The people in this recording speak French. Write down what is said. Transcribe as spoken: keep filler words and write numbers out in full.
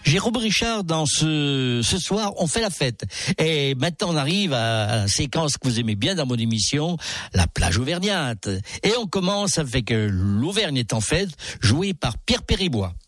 Jérôme Richard, dans ce, ce soir, on fait la fête. Et maintenant, on arrive à la séquence que vous aimez bien dans mon émission, la plage auvergnate. Et on commence avec l'Auvergne est en fête, jouée par Pierre Péribois.